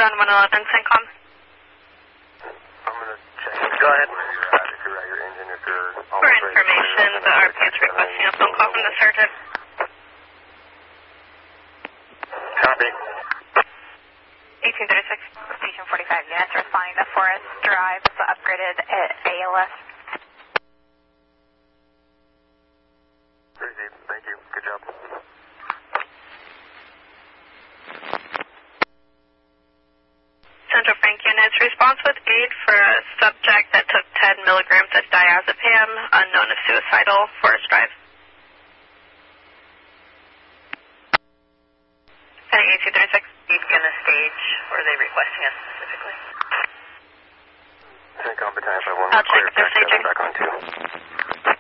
on 111 CENTCOM. I'm going to check. Go ahead. If you're at your engine, if you're For information, the RP is requesting a phone call from the sergeant. Copy. 1836. Station 45 units responding to Forest Drive, the upgraded ALS. Thank you. Good job. Central Frank units, response with aid for a subject that took 10 milligrams of diazepam, unknown if suicidal, Forest Drive. Heading 1836. He's going to stage, or are they requesting us specifically? CENTCOM battalion 51. I'll check the staging. Back on 2.